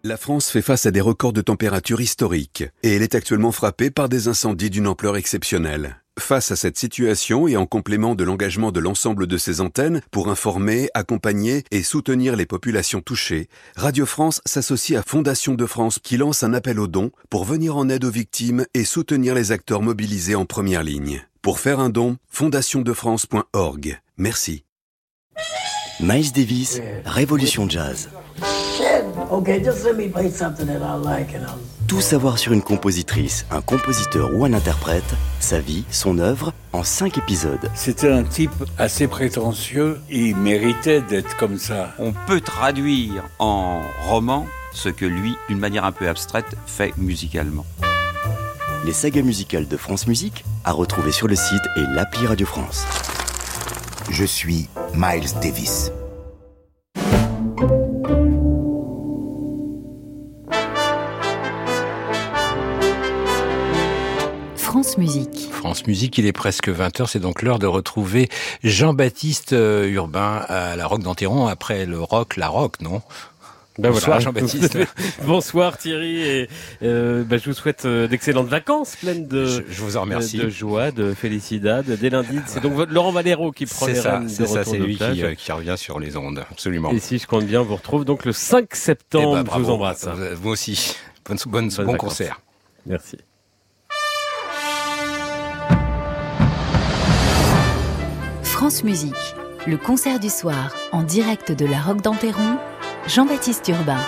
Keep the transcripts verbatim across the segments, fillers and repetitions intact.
La France fait face à des records de température historiques et elle est actuellement frappée par des incendies d'une ampleur exceptionnelle. Face à cette situation et en complément de l'engagement de l'ensemble de ses antennes pour informer, accompagner et soutenir les populations touchées, Radio France s'associe à Fondation de France qui lance un appel aux dons pour venir en aide aux victimes et soutenir les acteurs mobilisés en première ligne. Pour faire un don, fondation de france point org. Merci. Miles Davis, Révolution Jazz. Okay, just let me play something that I like and I'll... Tout savoir sur une compositrice, un compositeur ou un interprète, sa vie, son œuvre, en cinq épisodes. C'était un type assez prétentieux, il méritait d'être comme ça. On peut traduire en roman ce que lui, d'une manière un peu abstraite, fait musicalement. Les sagas musicales de France Musique, à retrouver sur le site et l'appli Radio France. Je suis Miles Davis. France Musique. France Musique, il est presque vingt heures, c'est donc l'heure de retrouver Jean-Baptiste Urbain à la Roque d'Enterron, après le rock, la rock, non ? Ben Bonsoir voilà. Jean-Baptiste. Bonsoir Thierry, et euh, ben je vous souhaite euh, d'excellentes vacances, pleines de, je, je vous en remercie. de joie, de felicidad. Dès lundi, c'est donc votre Laurent Valero qui prend c'est les ça, rênes de c'est ça, retour c'est de lui plage. qui, euh, qui revient sur les ondes, absolument. Et si je compte bien, on vous retrouve donc le cinq septembre. Eh ben, je vous embrasse. Vous aussi. Bonne, bonne, Bonne bon vacances. concert. Merci. France Musique, le concert du soir, en direct de la Roque d'Enterron, Jean-Baptiste Urbain.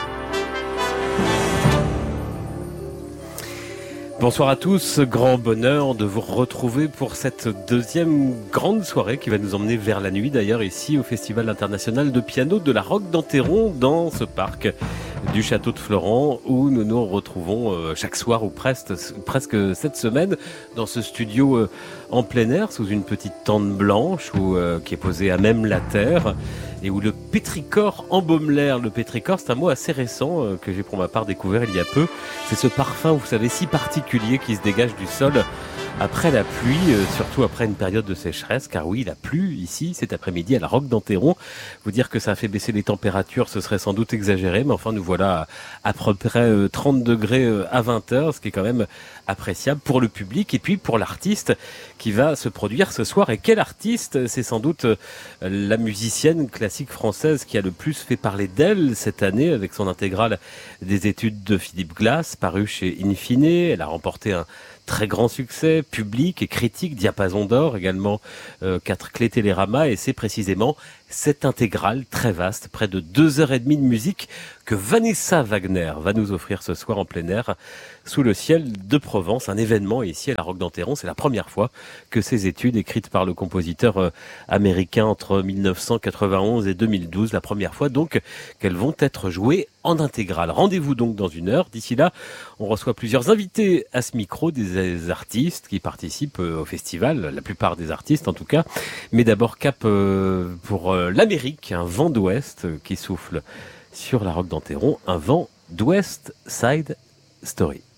Bonsoir à tous, grand bonheur de vous retrouver pour cette deuxième grande soirée qui va nous emmener vers la nuit d'ailleurs ici au Festival international de piano de la Roque d'Enterron dans ce parc du château de Florent où nous nous retrouvons euh, chaque soir ou presque, presque cette semaine dans ce studio euh, en plein air sous une petite tente blanche où, euh, qui est posée à même la terre et où le pétrichor embaume l'air. Le pétrichor, c'est un mot assez récent euh, que j'ai pour ma part découvert il y a peu. C'est ce parfum, vous savez, si particulier qui se dégage du sol après la pluie, euh, surtout après une période de sécheresse, car oui, il a plu ici cet après-midi à la Roque d'Enterron. Vous dire que ça a fait baisser les températures, ce serait sans doute exagéré, mais enfin nous voilà à, à peu près euh, trente degrés euh, à vingt heures, ce qui est quand même appréciable pour le public et puis pour l'artiste qui va se produire ce soir. Et quel artiste? C'est sans doute euh, la musicienne classique française qui a le plus fait parler d'elle cette année avec son intégrale des études de Philippe Glass, paru chez In Fine. Elle a remporté un très grand succès public et critique, Diapason d'or également, euh, quatre clés Télérama, et c'est précisément cette intégrale très vaste, près de deux heures et demie de musique que Vanessa Wagner va nous offrir ce soir en plein air sous le ciel de Provence, un événement ici à la Roque d'Enterron. C'est la première fois que ces études écrites par le compositeur euh, américain entre mille neuf cent quatre-vingt-onze et deux mille douze, la première fois donc qu'elles vont être jouées en intégrale. Rendez-vous donc dans une heure. D'ici là, on reçoit plusieurs invités à ce micro, des artistes qui participent au festival, la plupart des artistes en tout cas. Mais d'abord cap euh, pour euh, l'Amérique, un vent d'ouest qui souffle sur la Roque d'Enterron, un vent d'West Side Story.